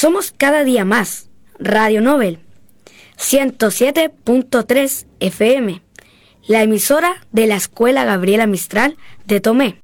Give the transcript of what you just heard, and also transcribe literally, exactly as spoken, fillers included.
Somos cada día más Radio Nobel ciento siete punto tres F M, la emisora de la Escuela Gabriela Mistral de Tomé.